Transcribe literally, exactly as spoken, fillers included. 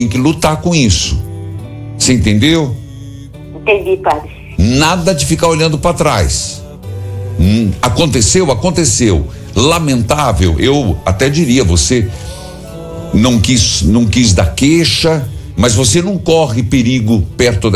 Tem que lutar com isso. Você entendeu? Entendi, padre. Nada de ficar olhando para trás. Hum, aconteceu, aconteceu. Lamentável, eu até diria, você não quis, não quis dar queixa, mas você não corre perigo perto